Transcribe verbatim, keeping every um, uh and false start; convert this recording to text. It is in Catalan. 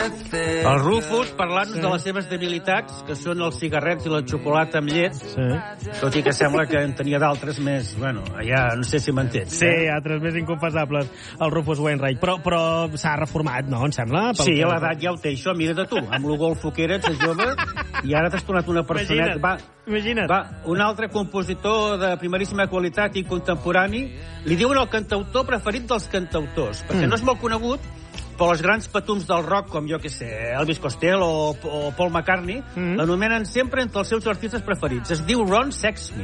El Rufus, parlant-nos sí. de les seves debilitats, que són els cigarrets i la xocolata amb llet, sí. tot i que sembla que en tenia d'altres més, bueno, ja no sé si m'entens. Sí, eh? altres més inconfessables, el Rufus Wainwright. Però, però s'ha reformat, no, em sembla? Sí, a l'edat ja ho té, això, mira de tu, amb lo golfo que eres, és jove, i ara t'has tornat una personeta. Imagina't, va, imagina't. Va, un altre compositor de primeríssima qualitat i contemporani, li diuen el cantautor preferit dels cantautors, perquè mm. no és molt conegut, però els grans patums del rock, com jo que sé, Elvis Costello o, o Paul McCartney, mm -hmm. l'anomenen sempre entre els seus artistes preferits. Es diu Ron Sexsmith.